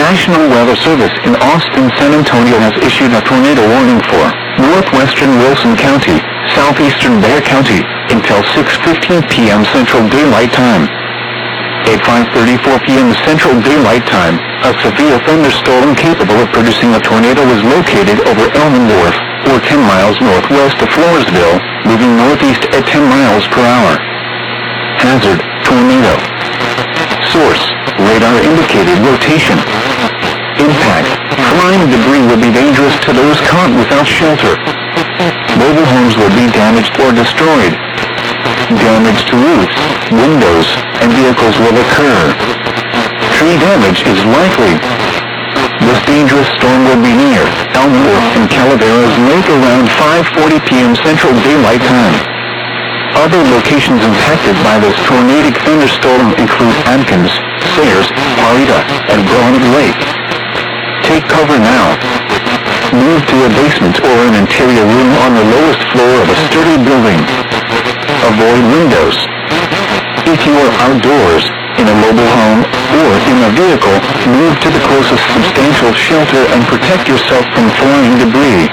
National Weather Service in Austin, San Antonio has issued a tornado warning for northwestern Wilson County, southeastern Bexar County, until 6:15 p.m. Central Daylight Time. At 5:34 p.m. Central Daylight Time, a severe thunderstorm capable of producing a tornado was located over Elman Wharf, or 10 miles northwest of Floresville, moving northeast at 10 miles per hour. Hazard, tornado. Source, radar indicated rotation. Impact, flying debris would be dangerous to those caught without shelter. Mobile homes would be damaged or destroyed. Damage to roofs, windows, and vehicles will occur. Tree damage is likely. This dangerous storm will be near Elm Wharf and Calaveras Lake around 5:40 p.m. Central Daylight Time. Other locations impacted by this tornadic thunderstorm include Atkins, Sayers, Parita, and Broad Lake. Take cover now. Move to a basement or an interior room on the lowest floor of a sturdy building. Avoid windows. If you are outdoors, in a mobile home, or in a vehicle, move to the closest substantial shelter and protect yourself from flying debris.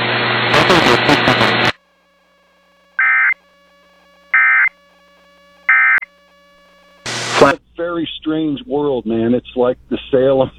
It's a very strange world, man. It's like the Salem,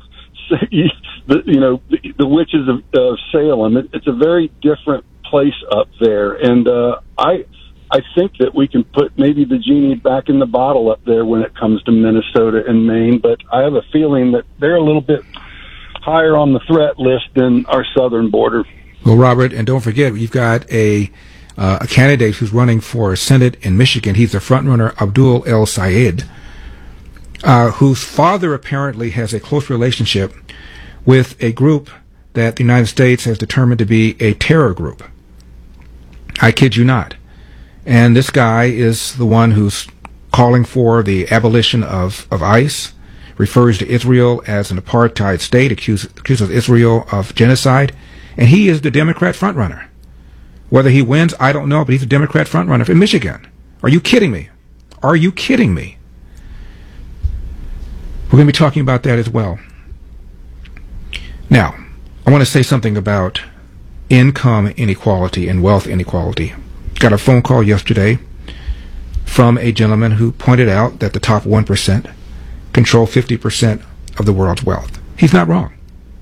the witches of Salem. It's a very different place up there, and I think that we can put maybe the genie back in the bottle up there when it comes to Minnesota and Maine, but I have a feeling that they're a little bit higher on the threat list than our southern border. Well, Robert, and don't forget, you've got a candidate who's running for Senate in Michigan. He's the frontrunner, Abdul El Sayed, whose father apparently has a close relationship with a group that the United States has determined to be a terror group. I kid you not. And this guy is the one who's calling for the abolition of ICE, refers to Israel as an apartheid state, accuses Israel of genocide, and he is the Democrat frontrunner. Whether he wins, I don't know, but he's a Democrat frontrunner in Michigan. Are you kidding me? Are you kidding me? We're going to be talking about that as well. Now, I want to say something about income inequality and wealth inequality. Got a phone call yesterday from a gentleman who pointed out that the top 1% control 50% of the world's wealth. He's not wrong.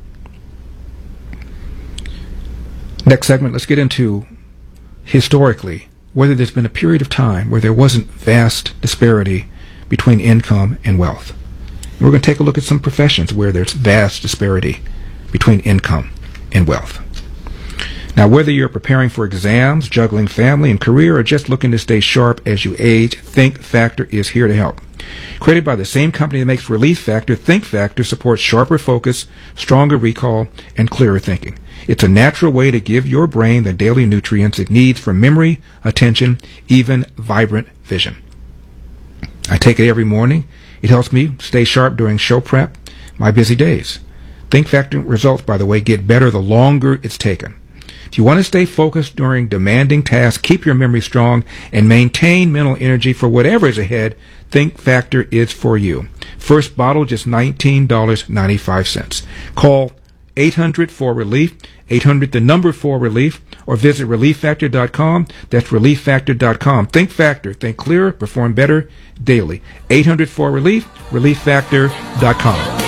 Next segment, let's get into historically whether there's been a period of time where there wasn't vast disparity between income and wealth. And we're going to take a look at some professions where there's vast disparity between income and wealth. Now, whether you're preparing for exams, juggling family and career, or just looking to stay sharp as you age, Think Factor is here to help. Created by the same company that makes Relief Factor, Think Factor supports sharper focus, stronger recall, and clearer thinking. It's a natural way to give your brain the daily nutrients it needs for memory, attention, even vibrant vision. I take it every morning. It helps me stay sharp during show prep, my busy days. Think Factor results, by the way, get better the longer it's taken. If you want to stay focused during demanding tasks, keep your memory strong, and maintain mental energy for whatever is ahead, Think Factor is for you. First bottle, just $19.95. Call 800-4RELIEF, 800 the number 4RELIEF, or visit ReliefFactor.com. That's ReliefFactor.com. Think Factor. Think clearer. Perform better daily. 800-4RELIEF, ReliefFactor.com.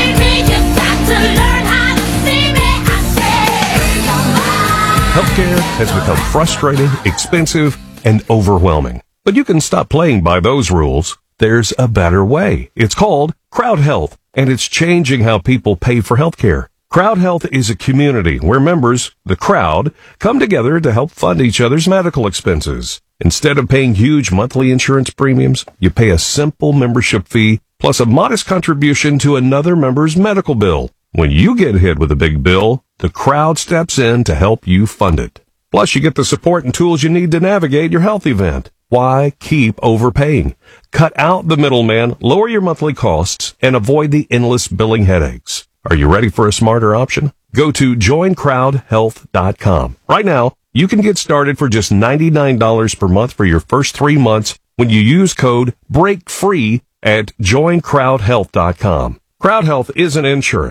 Healthcare has become frustrating, expensive, and overwhelming. But you can stop playing by those rules. There's a better way. It's called Crowd Health, and it's changing how people pay for healthcare. Crowd Health is a community where members, the crowd, come together to help fund each other's medical expenses. Instead of paying huge monthly insurance premiums, you pay a simple membership fee plus a modest contribution to another member's medical bill. When you get hit with a big bill, the crowd steps in to help you fund it. Plus, you get the support and tools you need to navigate your health event. Why keep overpaying? Cut out the middleman, lower your monthly costs, and avoid the endless billing headaches. Are you ready for a smarter option? Go to joincrowdhealth.com. Right now, you can get started for just $99 per month for your first 3 months when you use code BREAKFREE at joincrowdhealth.com. Crowd Health isn't insurance.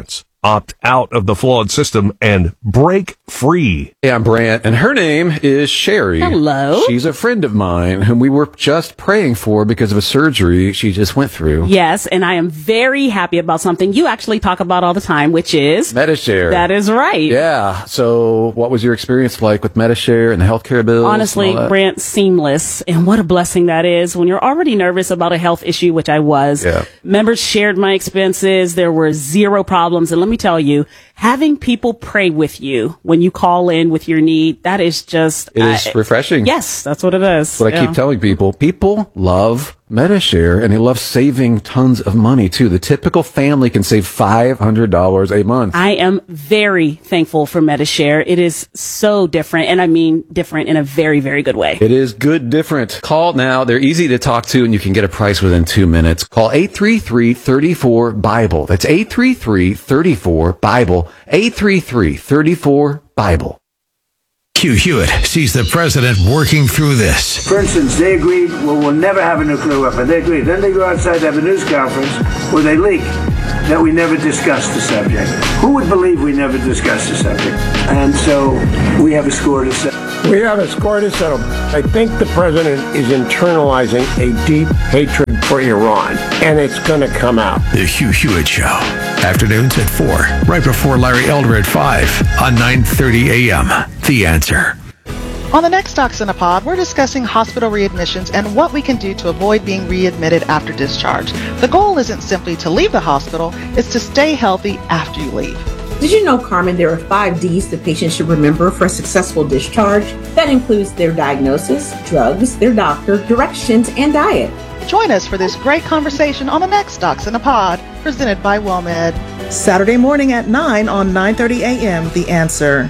Opt out of the flawed system and break free. Hey, I'm Brant, and her name is Sherry. Hello. She's a friend of mine whom we were just praying for because of a surgery she just went through. Yes, and I am very happy about something you actually talk about all the time, which is Medi-Share. That is right. Yeah. So what was your experience like with Medi-Share and the healthcare bills? Honestly, Brant, seamless. And what a blessing that is when you're already nervous about a health issue, which I was. Yeah. Members shared my expenses. There were zero problems. And let me tell you, having people pray with you when you call in with your need, that is just... It is refreshing. Yes, that's what it is. What I keep telling people. People love Medi-Share, and they love saving tons of money, too. The typical family can save $500 a month. I am very thankful for Medi-Share. It is so different, and I mean different in a very, very good way. It is good different. Call now. They're easy to talk to, and you can get a price within 2 minutes. Call 833-34-BIBLE. That's 833-34-BIBLE. 833-34-BIBLE. Hugh Hewitt sees the president working through this. For instance, they agreed, well, we'll never have a nuclear weapon. They agreed. Then they go outside to have a news conference where they leak that we never discussed the subject. Who would believe we never discussed the subject? And so we have a score to settle. We have a score to settle. I think the president is internalizing a deep hatred for Iran, and it's going to come out. The Hugh Hewitt Show. Afternoons at 4, right before Larry Elder at 5 on 9:30 a.m. The Answer. On the next Docs in a Pod, we're discussing hospital readmissions and what we can do to avoid being readmitted after discharge. The goal isn't simply to leave the hospital, it's to stay healthy after you leave. Did you know, Carmen, there are 5 Ds the patient should remember for a successful discharge? That includes their diagnosis, drugs, their doctor, directions, and diet. Join us for this great conversation on the next Docs in a Pod, presented by WellMed. Saturday morning at 9 on 9:30 a.m. The Answer.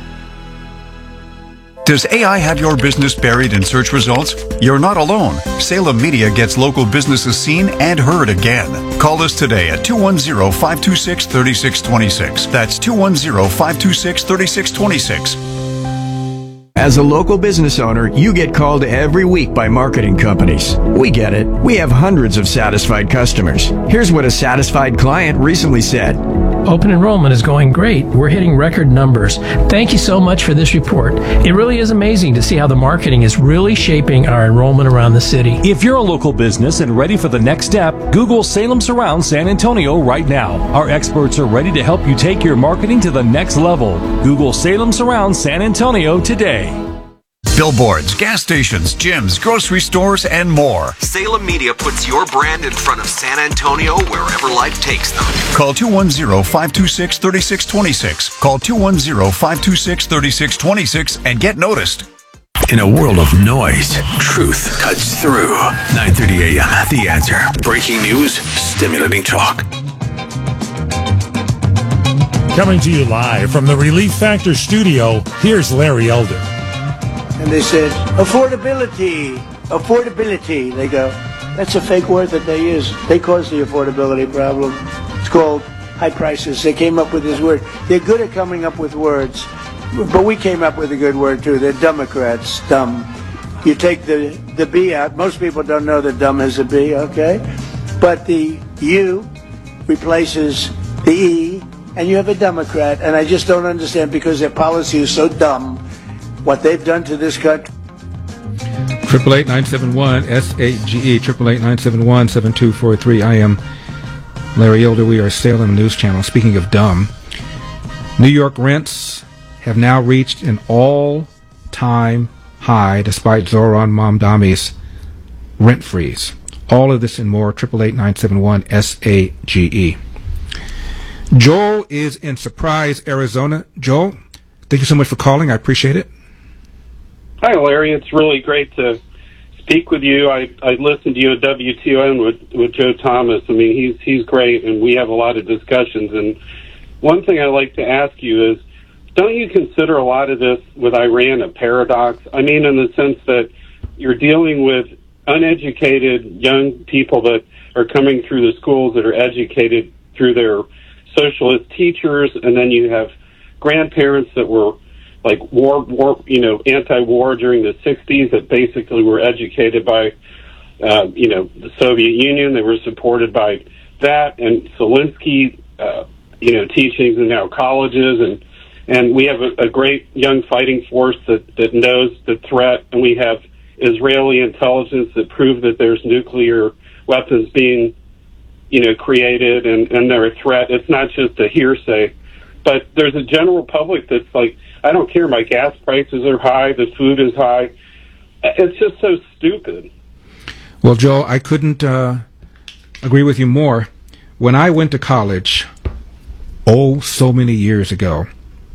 Does AI have your business buried in search results? You're not alone. Salem Media gets local businesses seen and heard again. Call us today at 210-526-3626. That's 210-526-3626. As a local business owner, you get called every week by marketing companies. We get it. We have hundreds of satisfied customers. Here's what a satisfied client recently said. Open enrollment is going great. We're hitting record numbers. Thank you so much for this report. It really is amazing to see how the marketing is really shaping our enrollment around the city. If you're a local business and ready for the next step, Google Salem Surround San Antonio right now. Our experts are ready to help you take your marketing to the next level. Google Salem Surround San Antonio today. Billboards, gas stations, gyms, grocery stores, and more. Salem Media puts your brand in front of San Antonio wherever life takes them. Call 210-526-3626. Call 210-526-3626 and get noticed. In a world of noise, truth cuts through. 9:30 a.m. The Answer. Breaking news, stimulating talk. Coming to you live from the Relief Factor studio, here's Larry Elder. And they said, affordability. They go, that's a fake word that they use. They caused the affordability problem. It's called high prices. They came up with this word. They're good at coming up with words. But we came up with a good word, too. They're Democrats, dumb. You take the B out. Most people don't know that dumb has a B, okay? But the U replaces the E, and you have a Democrat. And I just don't understand because their policy is so dumb. What they've done to this country. 888-971-SAGE, 888-971-7243. I am Larry Elder. We are Salem News Channel. Speaking of dumb, New York rents have now reached an all-time high despite Zohran Mamdani's rent freeze. All of this and more, 888-971-SAGE. Joel is in Surprise, Arizona. Joel, thank you so much for calling. I appreciate it. Hi, Larry. It's really great to speak with you. I listened to you at WTON with Joe Thomas. I mean, he's great, and we have a lot of discussions. And one thing I'd like to ask you is, don't you consider a lot of this with Iran a paradox? I mean, in the sense that you're dealing with uneducated young people that are coming through the schools that are educated through their socialist teachers, and then you have grandparents that were like anti-war during the 60s that basically were educated by, the Soviet Union. They were supported by that, and Zelensky teachings in our colleges, and we have a great young fighting force that knows the threat, and we have Israeli intelligence that prove that there's nuclear weapons being, created, and they're a threat. It's not just a hearsay. But there's a general public that's like, I don't care, my gas prices are high, the food is high. It's just so stupid. Well, Joel, I couldn't agree with you more. When I went to college, so many years ago,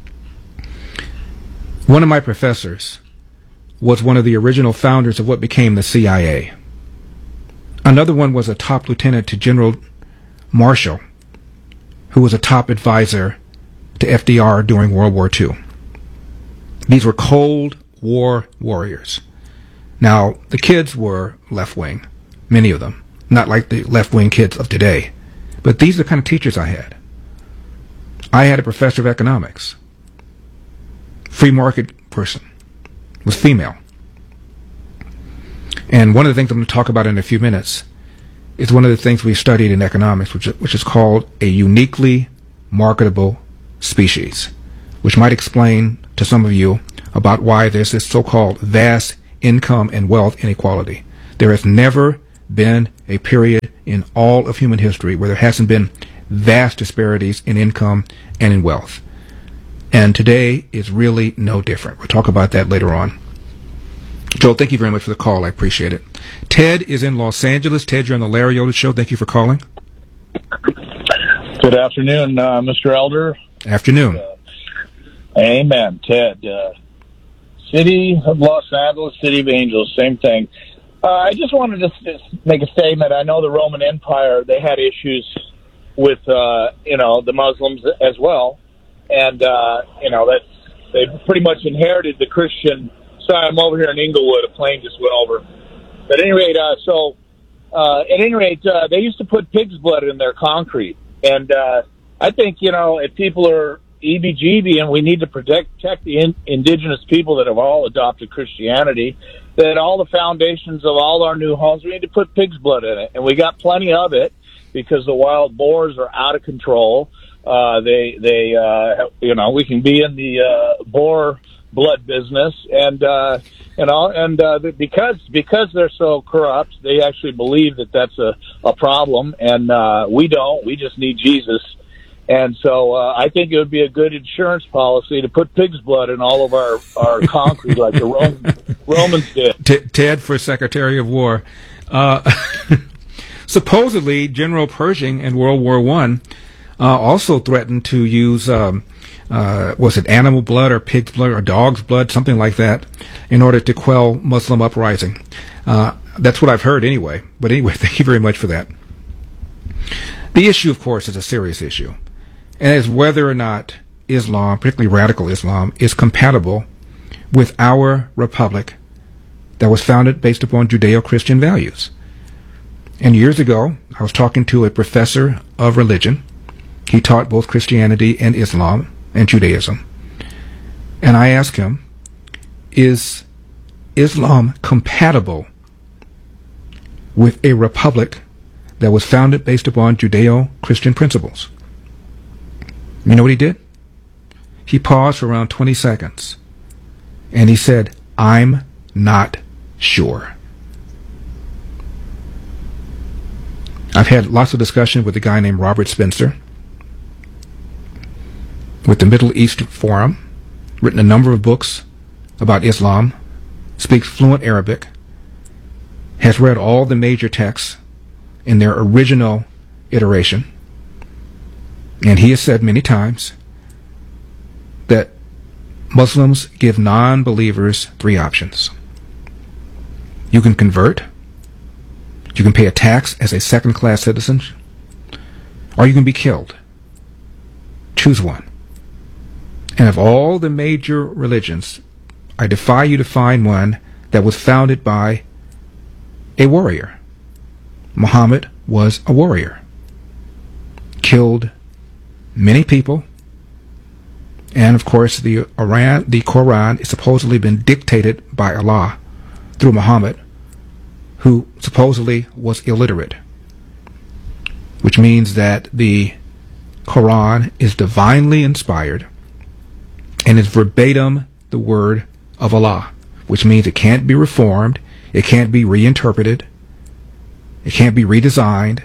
one of my professors was one of the original founders of what became the CIA. Another one was a top lieutenant to General Marshall, who was a top advisor to FDR during World War II. These were Cold War warriors. Now, the kids were left-wing, many of them, not like the left-wing kids of today. But these are the kind of teachers I had. I had a professor of economics, free market person, was female. And one of the things I'm going to talk about in a few minutes is one of the things we studied in economics, which is called a uniquely marketable species, which might explain to some of you about why there's this so-called vast income and wealth inequality. There has never been a period in all of human history where there hasn't been vast disparities in income and in wealth. And today is really no different. We'll talk about that later on. Joel, thank you very much for the call. I appreciate it. Ted is in Los Angeles. Ted, you're on the Larry Elder Show. Thank you for calling. Good afternoon, Mr. Elder. Afternoon. Amen. Ted, City of Los Angeles, City of Angels, same thing. I just wanted to make a statement. I know the Roman Empire, they had issues with, the Muslims as well. And, they pretty much inherited the Christian. Sorry, I'm over here in Inglewood. A plane just went over. But at any rate, they used to put pig's blood in their concrete. And I think, if people are EBGB and we need to protect the indigenous people that have all adopted Christianity, that all the foundations of all our new homes, we need to put pig's blood in it. And we got plenty of it because the wild boars are out of control. We can be in the boar blood business, and because they're so corrupt, they actually believe that that's a problem, and we don't. We just need Jesus. And so I think it would be a good insurance policy to put pig's blood in all of our concrete like the Romans did. Ted for Secretary of War. Supposedly, General Pershing in World War I also threatened to use, was it animal blood or pig's blood or dog's blood, something like that, in order to quell Muslim uprising. That's what I've heard anyway. But anyway, thank you very much for that. The issue, of course, is a serious issue. And is whether or not Islam, particularly radical Islam, is compatible with our republic that was founded based upon Judeo-Christian values. And years ago, I was talking to a professor of religion. He taught both Christianity and Islam and Judaism. And I asked him, is Islam compatible with a republic that was founded based upon Judeo-Christian principles? You know what he did? He paused for around 20 seconds. And he said, I'm not sure. I've had lots of discussion with a guy named Robert Spencer with the Middle East Forum, written a number of books about Islam, speaks fluent Arabic, has read all the major texts in their original iteration, and he has said many times that Muslims give non-believers three options. You can convert, you can pay a tax as a second-class citizen, or you can be killed. Choose one. And of all the major religions, I defy you to find one that was founded by a warrior. Muhammad was a warrior. Killed many people. And of course, the Quran is supposedly been dictated by Allah through Muhammad, who supposedly was illiterate, which means that the Quran is divinely inspired and is verbatim the word of Allah, which means it can't be reformed, it can't be reinterpreted, it can't be redesigned,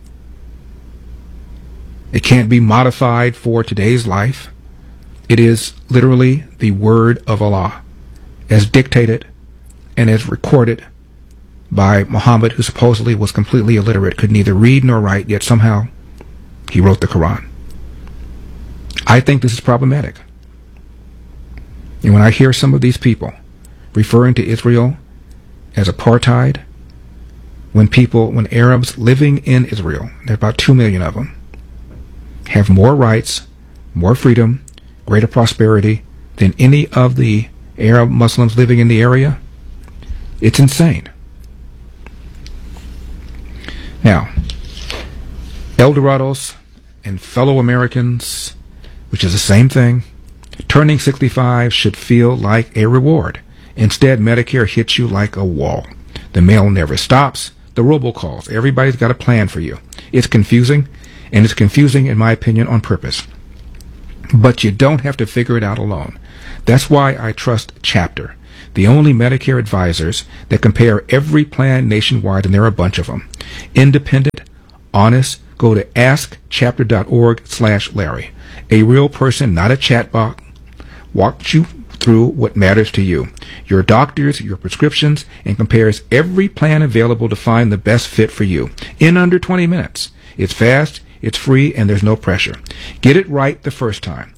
it can't be modified for today's life. It is literally the word of Allah, as dictated and as recorded by Muhammad, who supposedly was completely illiterate, could neither read nor write, yet somehow he wrote the Quran. I think this is problematic. And when I hear some of these people referring to Israel as apartheid, when Arabs living in Israel, there are about 2 million of them, have more rights, more freedom, greater prosperity than any of the Arab Muslims living in the area, it's insane. Now, Eldorados and fellow Americans, which is the same thing, turning 65 should feel like a reward. Instead, Medicare hits you like a wall. The mail never stops. The robocalls. Everybody's got a plan for you. It's confusing, and it's confusing, in my opinion, on purpose. But you don't have to figure it out alone. That's why I trust Chapter, the only Medicare advisors that compare every plan nationwide, and there are a bunch of them. Independent, honest. Go to askchapter.org/Larry. A real person, not a chatbot, walks you through what matters to you, your doctors, your prescriptions, and compares every plan available to find the best fit for you in under 20 minutes. It's fast, it's free, and there's no pressure. Get it right the first time.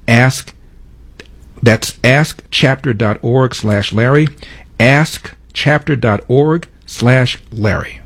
That's askchapter.org/Larry. Askchapter.org/Larry.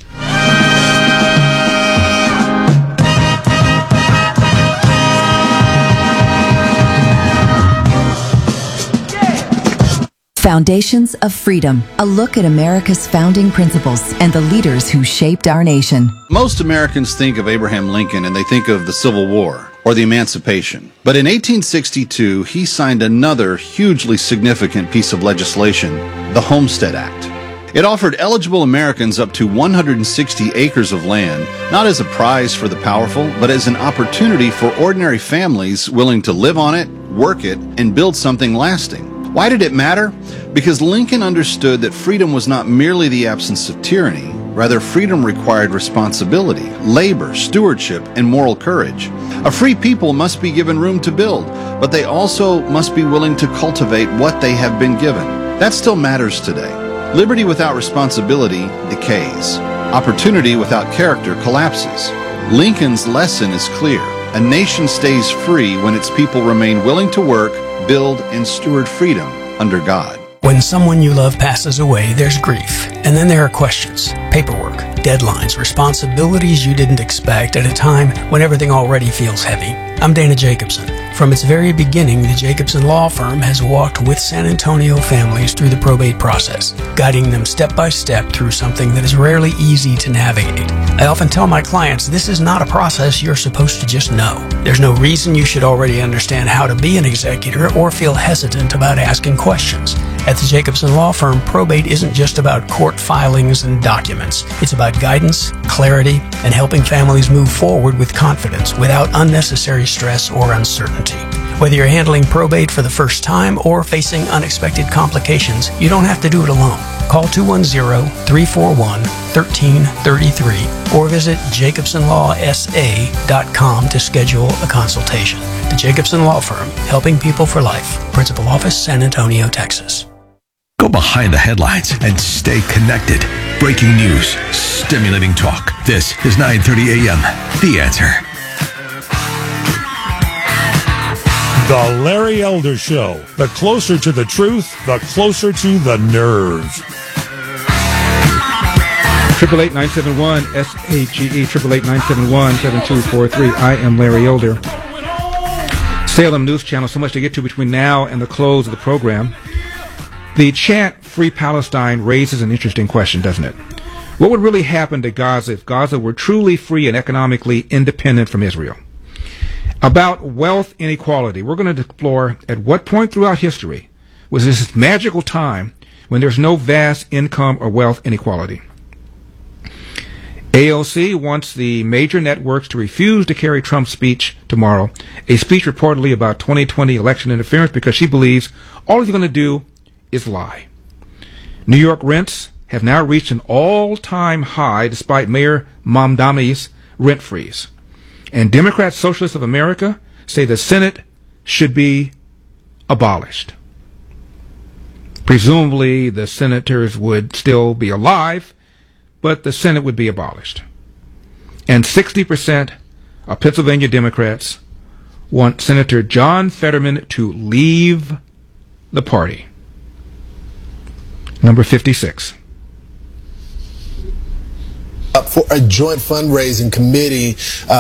Foundations of Freedom, a look at America's founding principles and the leaders who shaped our nation. Most Americans think of Abraham Lincoln and they think of the Civil War or the Emancipation. But in 1862, he signed another hugely significant piece of legislation, the Homestead Act. It offered eligible Americans up to 160 acres of land, not as a prize for the powerful, but as an opportunity for ordinary families willing to live on it, work it, and build something lasting. Why did it matter? Because Lincoln understood that freedom was not merely the absence of tyranny. Rather, freedom required responsibility, labor, stewardship, and moral courage. A free people must be given room to build, but they also must be willing to cultivate what they have been given. That still matters today. Liberty without responsibility decays. Opportunity without character collapses. Lincoln's lesson is clear. A nation stays free when its people remain willing to work, build, and steward freedom under God. When someone you love passes away, there's grief. And then there are questions, paperwork, deadlines, responsibilities you didn't expect at a time when everything already feels heavy. I'm Dana Jacobson. From its very beginning, the Jacobson Law Firm has walked with San Antonio families through the probate process, guiding them step by step through something that is rarely easy to navigate. I often tell my clients this is not a process you're supposed to just know. There's no reason you should already understand how to be an executor or feel hesitant about asking questions. At the Jacobson Law Firm, probate isn't just about court filings and documents. It's about guidance, clarity, and helping families move forward with confidence without unnecessary stress or uncertainty. Whether you're handling probate for the first time or facing unexpected complications, you don't have to do it alone. Call 210-341-1333 or visit jacobsonlawsa.com to schedule a consultation. The Jacobson Law Firm, helping people for life. Principal Office, San Antonio, Texas. Go behind the headlines and stay connected. Breaking news, stimulating talk. This is 9:30 a.m. The Answer. The Larry Elder Show. The closer to the truth, the closer to the nerve. 888-971-SAGE, 888-971-7243. I am Larry Elder. Salem News Channel, so much to get to between now and the close of the program. The chant, Free Palestine, raises an interesting question, doesn't it? What would really happen to Gaza if Gaza were truly free and economically independent from Israel? About wealth inequality, we're going to explore at what point throughout history was this magical time when there's no vast income or wealth inequality. AOC wants the major networks to refuse to carry Trump's speech tomorrow, a speech reportedly about 2020 election interference, because she believes all he's going to do is lie. New York rents have now reached an all-time high despite Mayor Mamdani's rent freeze. And Democrat Socialists of America say the Senate should be abolished. Presumably the senators would still be alive, but the Senate would be abolished. And 60% of Pennsylvania Democrats want Senator John Fetterman to leave the party. Number 56. For a joint fundraising committee,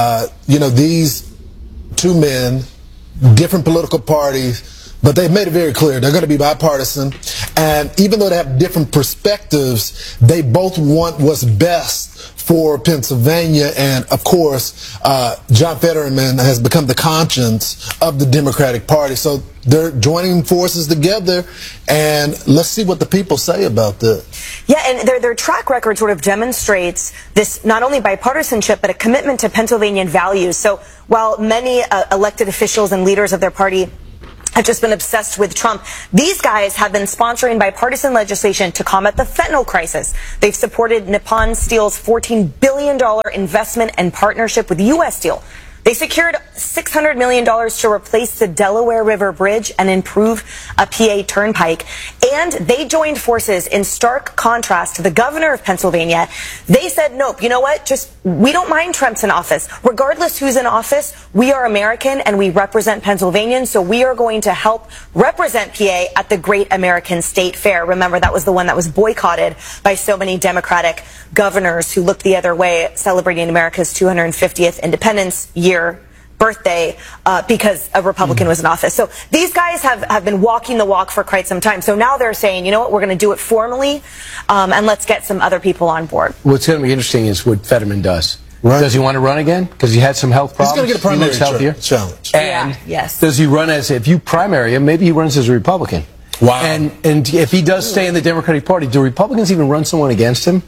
these two men, different political parties, but they've made it very clear they're going to be bipartisan. And even though they have different perspectives, they both want what's best for Pennsylvania. And of course, John Fetterman has become the conscience of the Democratic Party. So they're joining forces together, and let's see what the people say about this. Yeah, and their track record sort of demonstrates this not only bipartisanship, but a commitment to Pennsylvanian values. So while many elected officials and leaders of their party have just been obsessed with Trump, these guys have been sponsoring bipartisan legislation to combat the fentanyl crisis. They've supported Nippon Steel's $14 billion investment and partnership with U.S. Steel. They secured $600 million to replace the Delaware River Bridge and improve a PA turnpike. And they joined forces in stark contrast to the governor of Pennsylvania. They said, nope, you know what? We don't mind Trump's in office. Regardless who's in office, we are American and we represent Pennsylvanians, so we are going to help represent PA at the Great American State Fair. Remember, that was the one that was boycotted by so many Democratic governors who looked the other way, celebrating America's 250th Independence Year birthday because a Republican was in office. So these guys have been walking the walk for quite some time. So now they're saying, you know what, we're going to do it formally, and let's get some other people on board. What's going to be interesting is what Fetterman does. Right. Does he want to run again? Because he had some health problems. He's going to get a primary challenge. And yes. Does he run if you primary him, maybe he runs as a Republican. Wow. And if he does stay in the Democratic Party, do Republicans even run someone against him?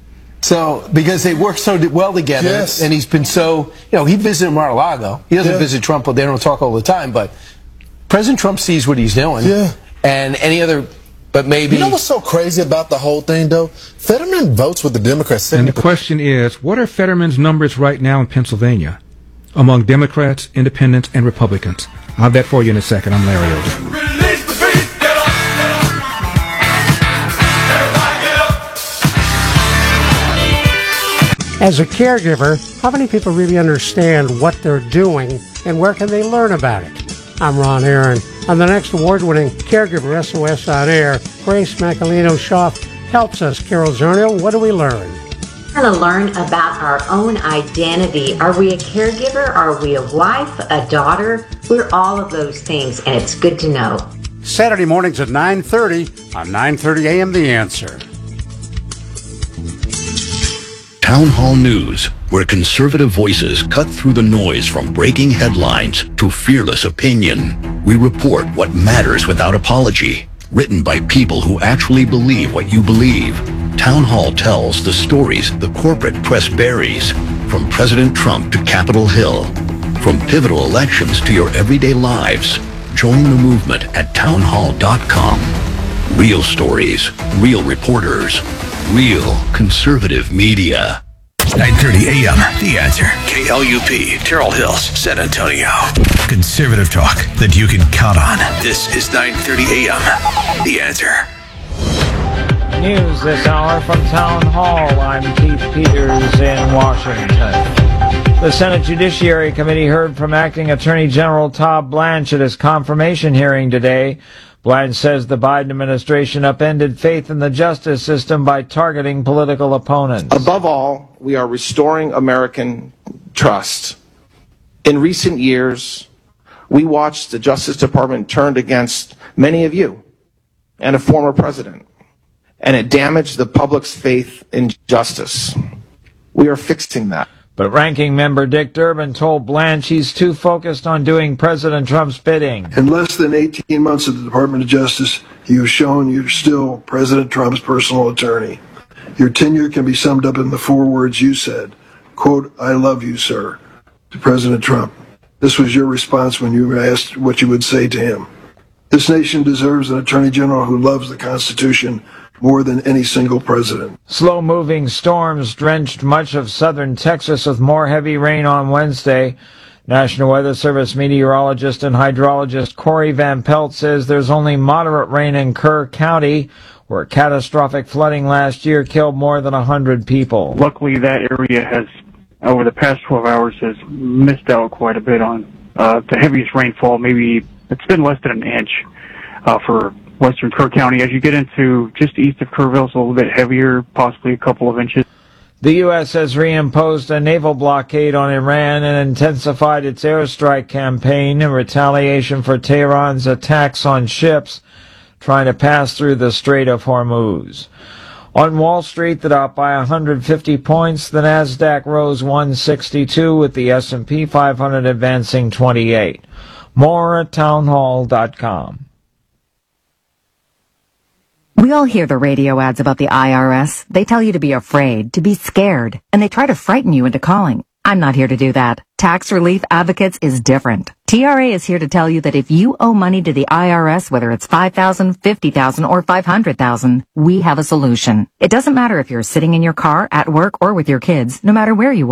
So, because they work so well together, yes. And he's been so, he visited Mar-a-Lago. He doesn't visit Trump, they don't talk all the time, but President Trump sees what he's doing. Yeah. And any other, but maybe... You know what's so crazy about the whole thing, though? Fetterman votes with the Democrats. And the question is, what are Fetterman's numbers right now in Pennsylvania among Democrats, Independents, and Republicans? I'll have that for you in a second. I'm Larry Elder. As a caregiver, how many people really understand what they're doing and where can they learn about it? I'm Ron Aaron. On the next award-winning Caregiver SOS on Air, Grace Macalino-Schaff helps us. Carol Zernial, what do we learn? We're going to learn about our own identity. Are we a caregiver? Are we a wife, a daughter? We're all of those things, and it's good to know. Saturday mornings at 9:30 on 9:30 a.m. The Answer. Town Hall News, where conservative voices cut through the noise from breaking headlines to fearless opinion. We report what matters without apology. Written by people who actually believe what you believe. Town Hall tells the stories the corporate press buries, from President Trump to Capitol Hill. From pivotal elections to your everyday lives. Join the movement at townhall.com. Real stories, real reporters, real conservative media. 9:30 a.m. The Answer. KLUP, Terrell Hills, San Antonio. Conservative talk that you can count on. This is 9:30 a.m. The Answer. News this hour from Town Hall. I'm Keith Peters in Washington. The Senate Judiciary Committee heard from Acting Attorney General Todd Blanche at his confirmation hearing today. Blanche says the Biden administration upended faith in the justice system by targeting political opponents. Above all, we are restoring American trust. In recent years, we watched the Justice Department turned against many of you and a former president, and it damaged the public's faith in justice. We are fixing that. But Ranking Member Dick Durbin told Blanche he's too focused on doing President Trump's bidding. In less than 18 months at the Department of Justice, you've shown you're still President Trump's personal attorney. Your tenure can be summed up in the 4 words you said, quote, "I love you, sir," to President Trump. This was your response when you were asked what you would say to him. This nation deserves an Attorney General who loves the Constitution more than any single president. Slow-moving storms drenched much of southern Texas with more heavy rain on Wednesday. National Weather Service meteorologist and hydrologist Corey Van Pelt says there's only moderate rain in Kerr County, where catastrophic flooding last year killed more than 100 people. Luckily, that area has, over the past 12 hours, has missed out quite a bit on the heaviest rainfall. Maybe it's been less than an inch for western Kerr County. As you get into just east of Kerrville, it's a little bit heavier, possibly a couple of inches. The U.S. has reimposed a naval blockade on Iran and intensified its airstrike campaign in retaliation for Tehran's attacks on ships trying to pass through the Strait of Hormuz. On Wall Street, the Dow up by 150 points. The Nasdaq rose 162, with the S&P 500 advancing 28. More at townhall.com. We all hear the radio ads about the IRS. They tell you to be afraid, to be scared, and they try to frighten you into calling. I'm not here to do that. Tax Relief Advocates is different. TRA is here to tell you that if you owe money to the IRS, whether it's $5,000, $50,000, or $500,000, we have a solution. It doesn't matter if you're sitting in your car, at work, or with your kids, no matter where you are.